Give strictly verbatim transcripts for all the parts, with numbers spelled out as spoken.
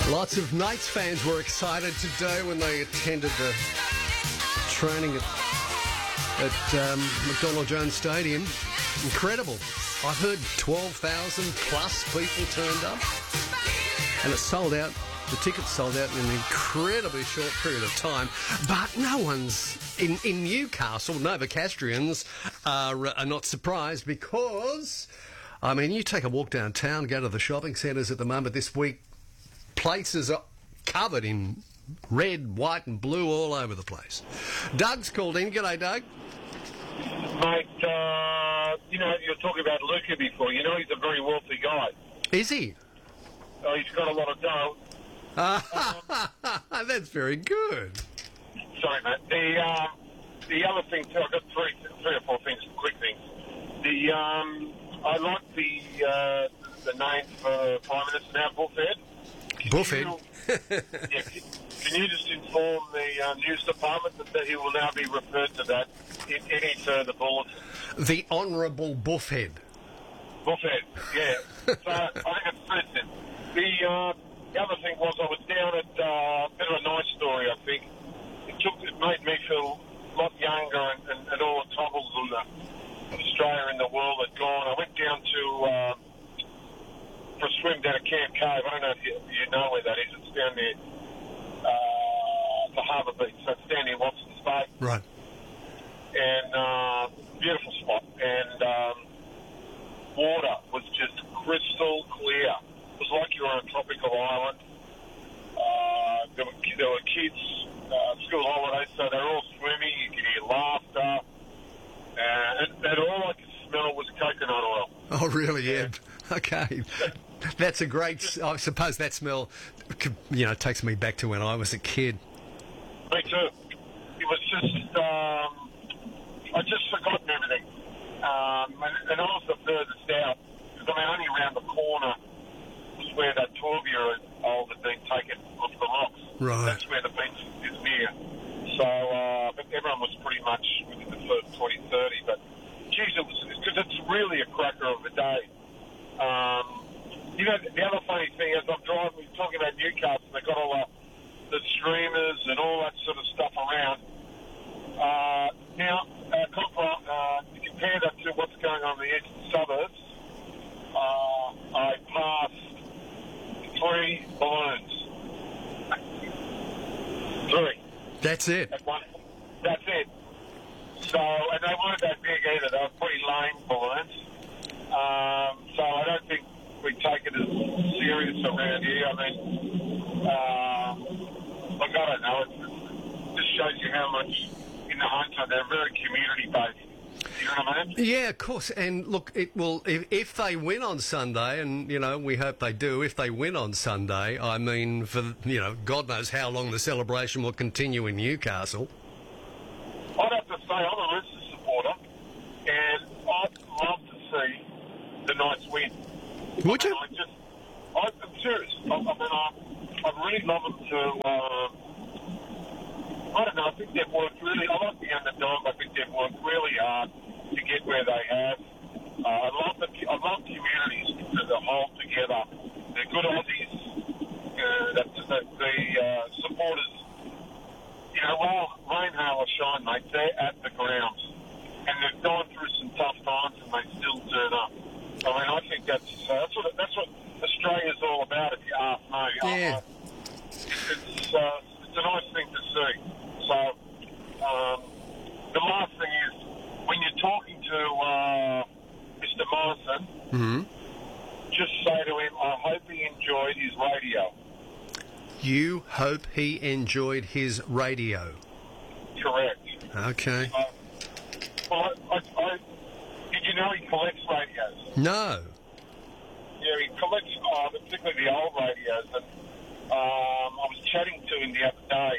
Lots of Knights fans were excited today when they attended the training at, at um, McDonald Jones Stadium. Incredible. I heard twelve thousand plus people turned up, and it sold out. The tickets sold out in an incredibly short period of time. But no one's in, in Newcastle. Novocastrians are, are not surprised because, I mean, you take a walk downtown, go to the shopping centres at the moment this week. Places are covered in red, white and blue all over the place. Doug's called in. G'day, Doug. Mate, uh, you know, you were talking about Luca before. You know he's a very wealthy guy. Is he? Oh, he's got a lot of dough. um, That's very good. Sorry, mate. The, uh, the other thing, too, I've got three, three or four things, quick things. The, um, I like the, uh, the name for Prime Minister now, Bullhead. Buffett. Yeah, can, can you just inform the uh, news department that, that he will now be referred to that in any further bulletins? The Honourable Buffhead. Buffhead, yeah. So I think it's interesting. The, uh, the other thing was I was down at uh, a bit of a nice story, I think. It took it made me feel a lot younger and, and, and all the troubles in the, Australia and the world had gone. I went down to... Uh, for a swim down at Camp Cove. I don't know if you, you know where that is. It's down there, uh, the Harbour Beach. So it's down near Watson's Bay. Right. And uh, beautiful spot. And um, water was just crystal clear. It was like you were on a tropical island. Uh, there, were, there were kids, uh, school holidays, so they were all swimming. You could hear laughter. Uh, and, and all I could smell was coconut oil. Oh, really, yeah. Okay. That's a great, I suppose that smell, you know, takes me back to when I was a kid. Me too. It was just, um, I just forgotten everything. Um, and, and I was the furthest out, because I mean, only around the corner was where that twelve-year-old had been taken off the rocks. Right. That's where the beach is near. So, uh, but everyone was pretty much within the first twenty, thirty. But, geez, it was, because it's really a cracker of a day. Um, you know, the other funny thing is I'm driving, we're talking about Newcastle, they've got all the, the streamers and all that sort of stuff around. Uh, now, uh, compare, uh, you compare that to what's going on in the eastern suburbs. Uh, I passed three balloons. Three. That's it. At one, that's it. So, and they weren't that big either. They were pretty lame balloons. Um, so I don't think we take it as serious around here. I mean, uh, look, I don't know. It just shows you how much in the Hunter they're very community-based. You know what I mean? Yeah, of course. And look, it will if, if they win on Sunday, and you know we hope they do. If they win on Sunday, I mean, for you know, God knows how long the celebration will continue in Newcastle. I'd have to say I'm a Roosters supporter, and I'd love to see the Knights win. Would you? I just, I, I'm serious. I, I mean, I, I'd really love them to. Uh, I don't know. I think they've worked really. I like the underdog. I think they've worked really hard to get where they have. Uh, I love the. I love communities as a whole together. They're good Aussies. Uh, that, that the uh, supporters. You know, well, rain, hail, or shine, mate. They're at the grounds, and they've gone through some tough times, and they still turn up. I mean, I think that's uh, that's what that's what Australia's all about. If you ask me, Yeah. uh, it's uh, it's a nice thing to see. So um, the last thing is when you're talking to uh, Mister Morrison, Mm-hmm. just say to him, "I hope he enjoyed his radio." You hope he enjoyed his radio. Correct. Okay. Uh, well, I, I, I, did you know he collects radios? No. Yeah, he collects, uh, particularly the old radios. And um, I was chatting to him the other day,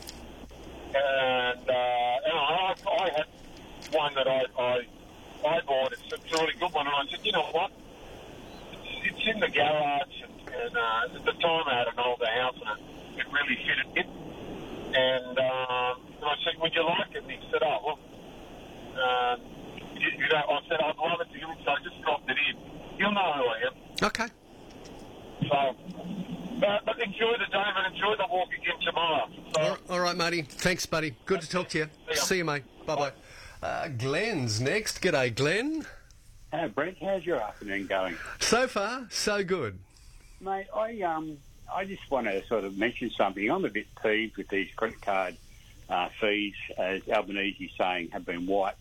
and, uh, and I, I had one that I, I, I bought. It's, it's a really good one. And I said, you know what? It's, it's in the garage, and, and uh, at the time I had an older house, and it, it really fitted it. And, um, and I said, would you like it? And he said, oh, well, uh, you, you know, I said, I'd love it to give it, so I just dropped it in. You'll know who I am. Okay. So, but, but Right, enjoy the day and enjoy the walk again tomorrow. So, All, all right, matey. Thanks, buddy. Good to talk to you. See ya. See you, mate. Bye-bye. Uh, Glenn's next. G'day, Glenn. Hello, Brent. How's your afternoon going? So far, so good. Mate, I um, I just want to sort of mention something. I'm a bit peeved with these credit card uh, fees, as Albanese's saying, have been wiped.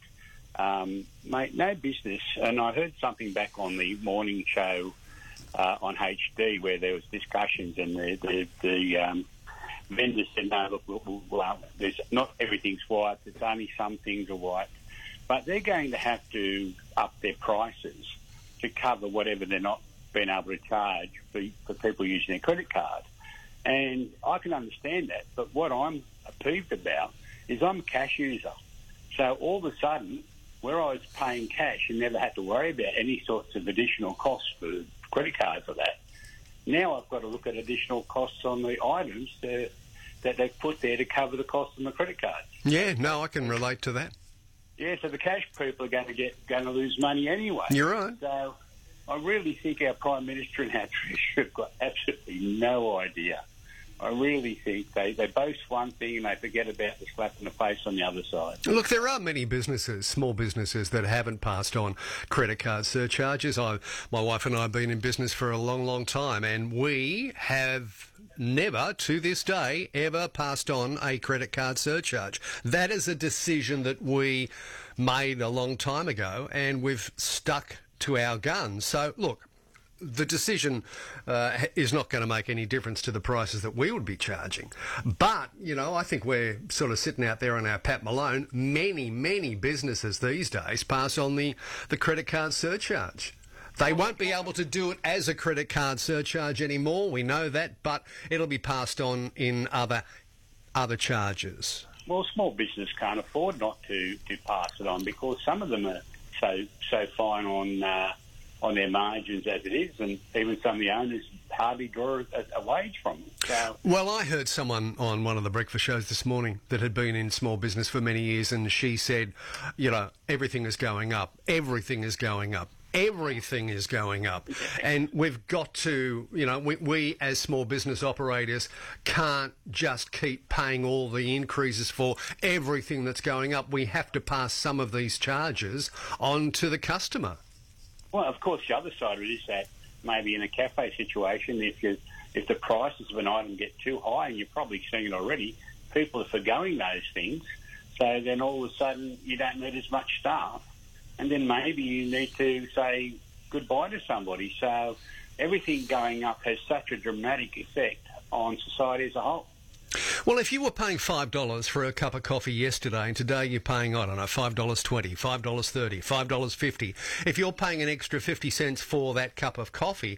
Um, mate, no business. And I heard something back on the morning show uh, on H D where there was discussions and the the, the um, vendors said, no, look, well, well, there's not everything's wiped. It's only some things are wiped. But they're going to have to up their prices to cover whatever they're not being able to charge for, for people using their credit card. And I can understand that, but what I'm peeved about is I'm a cash user. So all of a sudden, where I was paying cash and never had to worry about any sorts of additional costs for credit card for that, now I've got to look at additional costs on the items that, that they've put there to cover the cost of my credit card. Yeah, no, I can relate to that. Yeah, so the cash people are going to get going to lose money anyway. You're right. So I really think our Prime Minister and our Treasurer have got absolutely no idea. I really think they, they boast one thing and they forget about the slap in the face on the other side. Look, there are many businesses, small businesses, that haven't passed on credit card surcharges. I, my wife and I have been in business for a long, long time, and we have never, to this day, ever passed on a credit card surcharge. That is a decision that we made a long time ago, and we've stuck to our guns. So, look, the decision uh, is not going to make any difference to the prices that we would be charging. But, you know, I think we're sort of sitting out there on our Pat Malone. Many, many businesses these days pass on the, the credit card surcharge. They won't be able to do it as a credit card surcharge anymore, we know that, but it'll be passed on in other other charges. Well, small business can't afford not to, to pass it on because some of them are so so fine on uh, on their margins as it is, and even some of the owners hardly draw a, a wage from them. So, well, I heard someone on one of the breakfast shows this morning that had been in small business for many years, and she said, you know, everything is going up, everything is going up. Everything is going up, and we've got to, you know, we, we as small business operators can't just keep paying all the increases for everything that's going up. We have to pass some of these charges on to the customer. Well, of course, the other side of it is that maybe in a cafe situation, if you if the prices of an item get too high, and you've probably seen it already, people are forgoing those things, so then all of a sudden you don't need as much staff. And then maybe you need to say goodbye to somebody. So everything going up has such a dramatic effect on society as a whole. Well, if you were paying five dollars for a cup of coffee yesterday and today you're paying, I don't know, five dollars twenty, five dollars thirty, five dollars fifty, if you're paying an extra fifty cents for that cup of coffee,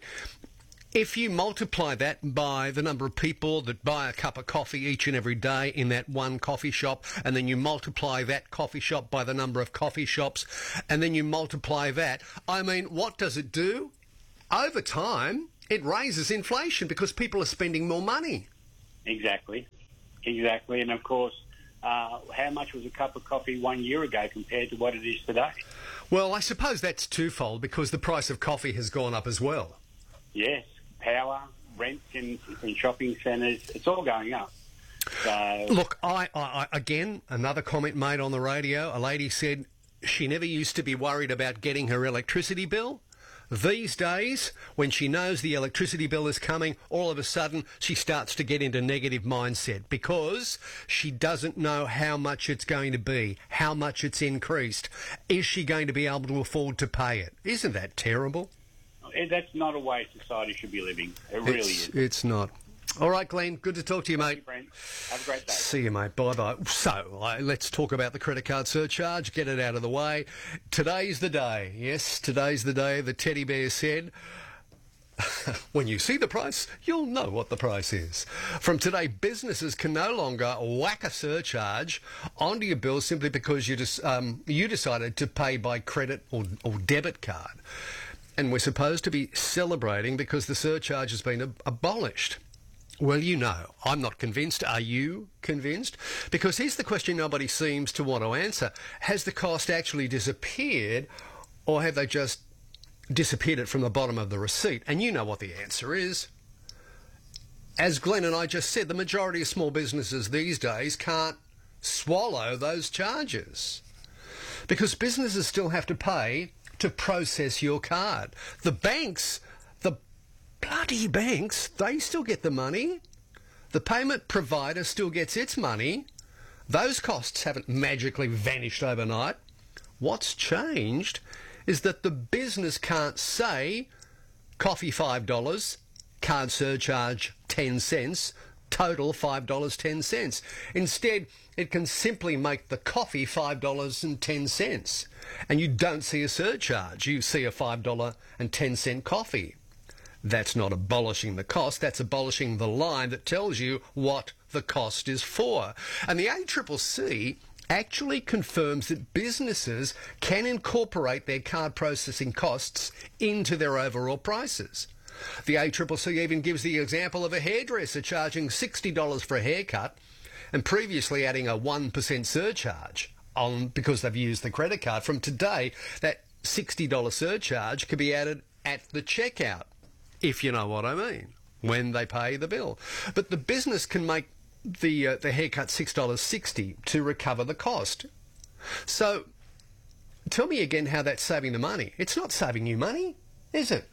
if you multiply that by the number of people that buy a cup of coffee each and every day in that one coffee shop, and then you multiply that coffee shop by the number of coffee shops, and then you multiply that, I mean, what does it do? Over time, it raises inflation because people are spending more money. Exactly. Exactly. And, of course, uh, how much was a cup of coffee one year ago compared to what it is today? Well, I suppose that's twofold because the price of coffee has gone up as well. Yes. Power, rent in, in shopping centres, it's all going up. So, look, I, I, again, another comment made on the radio, a lady said she never used to be worried about getting her electricity bill. These days, when she knows the electricity bill is coming, all of a sudden she starts to get into negative mindset because she doesn't know how much it's going to be, how much it's increased. Is she going to be able to afford to pay it? Isn't that terrible? That's not a way society should be living. It really it's, is. It's not. All right, Glenn, good to talk to you, mate. Friend. Have a great day. See you, mate. Bye-bye. So, uh, let's talk about the credit card surcharge, get it out of the way. Today's the day. Yes, today's the day. The teddy bear said, when you see the price, you'll know what the price is. From today, businesses can no longer whack a surcharge onto your bill simply because you, just, um, you decided to pay by credit or, or debit card. And we're supposed to be celebrating because the surcharge has been ab- abolished. Well, you know, I'm not convinced. Are you convinced? Because here's the question nobody seems to want to answer. Has the cost actually disappeared, or have they just disappeared it from the bottom of the receipt? And you know what the answer is. as Glenn and I just said, the majority of small businesses these days can't swallow those charges because businesses still have to pay to process your card. The banks, the bloody banks, they still get the money. The payment provider still gets its money. Those costs haven't magically vanished overnight. What's changed is that the business can't say coffee five dollars, card surcharge ten cents, total five dollars ten cents. Instead, it can simply make the coffee five dollars ten cents. And you don't see a surcharge. You see a five dollars ten cents coffee. That's not abolishing the cost. That's abolishing the line that tells you what the cost is for. And the A C C C actually confirms that businesses can incorporate their card processing costs into their overall prices. The A C C C even gives the example of a hairdresser charging sixty dollars for a haircut and previously adding a one percent surcharge on because they've used the credit card. From today, that sixty dollars surcharge could be added at the checkout, if you know what I mean, when they pay the bill. But the business can make the uh, the haircut six dollars sixty to recover the cost. So tell me again how that's saving the money. It's not saving you money, is it?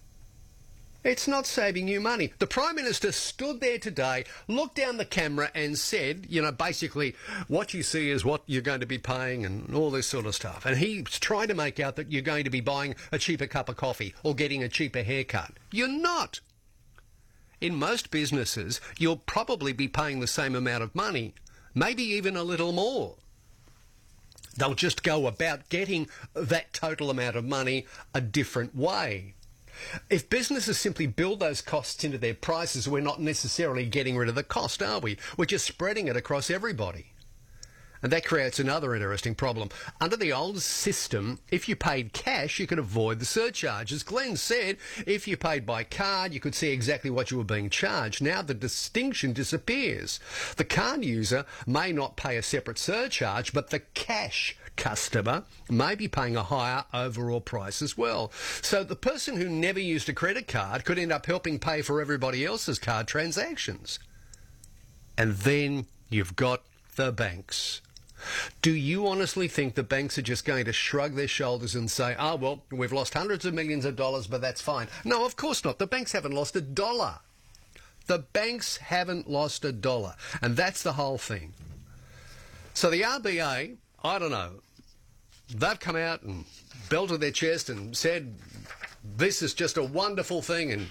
It's not saving you money. The Prime Minister stood there today, looked down the camera and said, you know, basically, what you see is what you're going to be paying and all this sort of stuff. And he's trying to make out that you're going to be buying a cheaper cup of coffee or getting a cheaper haircut. You're not. In most businesses, you'll probably be paying the same amount of money, maybe even a little more. They'll just go about getting that total amount of money a different way. If businesses simply build those costs into their prices, we're not necessarily getting rid of the cost, are we? We're just spreading it across everybody. And that creates another interesting problem. Under the old system, if you paid cash, you could avoid the surcharge. As Glenn said, if you paid by card, you could see exactly what you were being charged. Now the distinction disappears. The card user may not pay a separate surcharge, but the cash customer may be paying a higher overall price as well. So the person who never used a credit card could end up helping pay for everybody else's card transactions. And then you've got the banks. Do you honestly think the banks are just going to shrug their shoulders and say, oh, well, we've lost hundreds of millions of dollars, but that's fine? No, of course not. The banks haven't lost a dollar. The banks haven't lost a dollar. And that's the whole thing. So the R B A, I don't know, they've come out and belted their chest and said, this is just a wonderful thing. And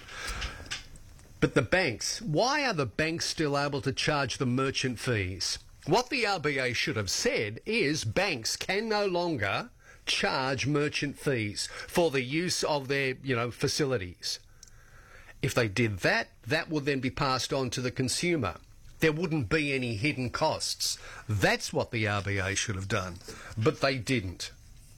But the banks, why are the banks still able to charge the merchant fees? What the R B A should have said is banks can no longer charge merchant fees for the use of their, you know, facilities. If they did that, that would then be passed on to the consumer. There wouldn't be any hidden costs. That's what the R B A should have done. But they didn't.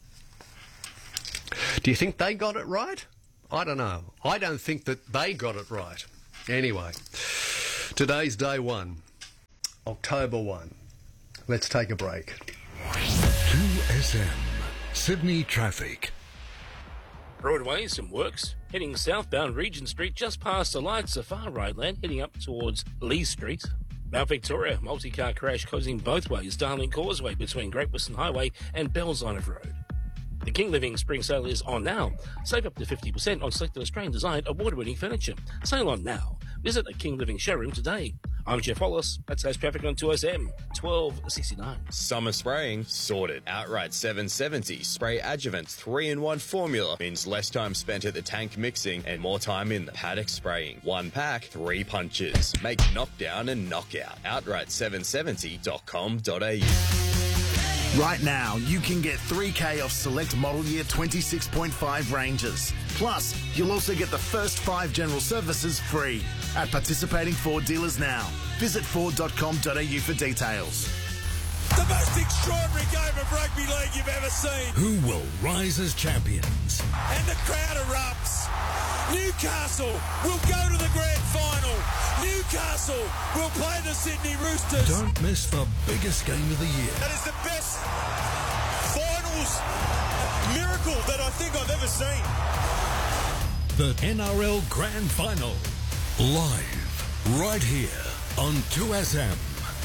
Do you think they got it right? I don't know. I don't think that they got it right. Anyway, today's day one. October first. Let's take a break. two S M, Sydney traffic. Broadway, some works. Heading southbound Regent Street just past the lights of Far Right Land, heading up towards Lee Street. Mount Victoria, multi-car crash causing both ways. Darling Causeway between Great Western Highway and Belzonive Road. The King Living Spring Sale is on now. Save up to fifty percent on selected Australian-designed award-winning furniture. Sale on now. Visit a King Living showroom today. I'm Jeff Wallace. That's House Traffic on two S M, twelve sixty-nine. Summer spraying sorted. Outright seven seventy Spray Adjuvant three in one formula means less time spent at the tank mixing and more time in the paddock spraying. One pack, three punches. Make knockdown and knockout. outright seven seventy dot com dot a u. Right now, you can get three K off select model year twenty-six point five Rangers. Plus, you'll also get the first five general services free at participating Ford dealers now. Visit ford dot com dot a u for details. The most extraordinary game of rugby league you've ever seen. Who will rise as champions? And the crowd erupts. Newcastle will go to the grand final. Newcastle will play the Sydney Roosters. Don't miss the biggest game of the year. That is the best finals miracle that I think I've ever seen. The N R L Grand Final, live Right here on two S M.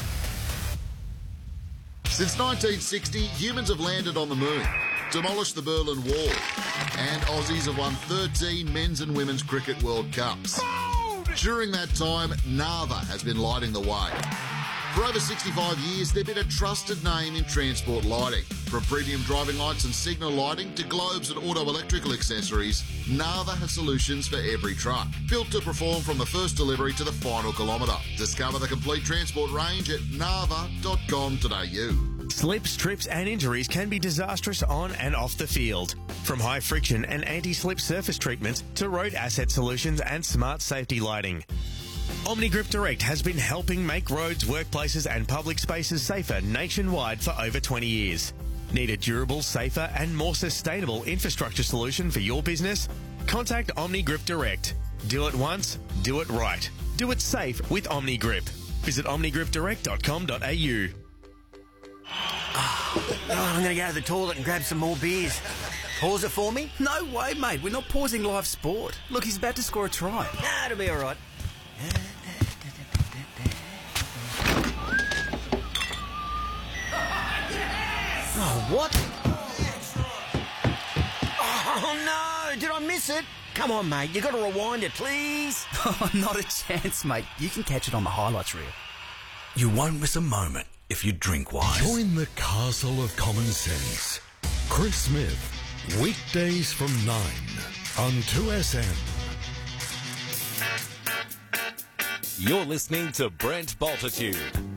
Since nineteen sixty, humans have landed on the moon, demolished the Berlin Wall, and Aussies have won thirteen men's and women's cricket World Cups. During that time, Nava has been lighting the way. For over sixty-five years, they've been a trusted name in transport lighting. From premium driving lights and signal lighting to globes and auto-electrical accessories, Nava has solutions for every truck. Built to perform from the first delivery to the final kilometre. Discover the complete transport range at nava dot com dot a u. Slips, trips and injuries can be disastrous on and off the field. From high friction and anti-slip surface treatments to road asset solutions and smart safety lighting. OmniGrip Direct has been helping make roads, workplaces and public spaces safer nationwide for over twenty years. Need a durable, safer and more sustainable infrastructure solution for your business? Contact OmniGrip Direct. Do it once, do it right. Do it safe with OmniGrip. Visit omni grip direct dot com dot a u. Oh, I'm going to go to the toilet and grab some more beers. Pause it for me? No way, mate. We're not pausing live sport. Look, he's about to score a try. Nah, it'll be all right. Oh, what? Oh, no! Did I miss it? Come on, mate. You got to rewind it, please. Oh, not a chance, mate. You can catch it on the highlights reel. You won't miss a moment if you drink wise. Join the castle of common sense. Chris Smith, weekdays from nine on two S M. You're listening to Brent Bultitude